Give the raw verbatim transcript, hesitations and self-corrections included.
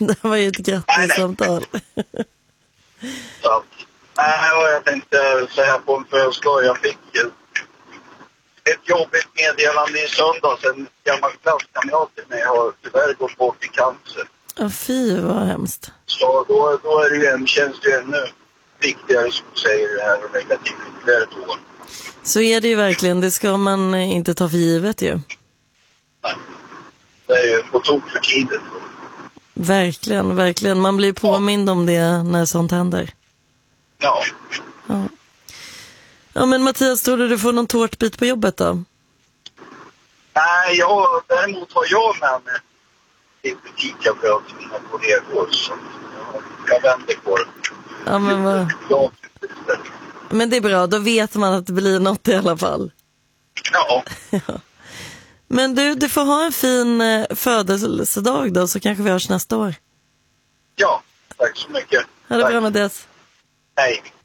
Det var ju ett grattissamtal. Så, nej, och jag tänkte säga på en födelsedag. Jag fick ett jobbigt meddelande i söndags. En gammal klasskamrat till mig har tyvärr gått bort i cancer. Ja, fy vad hemskt. Så då, då är det ju en, känns det ju ännu viktigare, som säger det här, och lägga till ytterligare ett år. Så är det ju verkligen, det ska man inte ta för givet ju. Nej, det är ju på tok för tidigt. Verkligen, verkligen. Man blir påmind om det när sånt händer. Ja. Ja, ja men Mattias, tror du du får någon tårtbit på jobbet då? Nej, jag, däremot har jag med mig lite fikabröd till mina kollegor, så jag vänder på det. Ja, men vad... Ja. Men det är bra, då vet man att det blir något i alla fall. Ja. Ja. Men du, du får ha en fin eh, födelsedag då, så kanske vi hörs nästa år. Ja, tack så mycket. Ha det Tack. bra, Mattias. Hej.